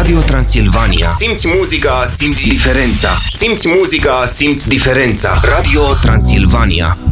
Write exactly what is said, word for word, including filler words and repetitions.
Radio Transilvania. Simți muzica, simți Diferența. Simți muzica, simți diferența. Radio Transilvania.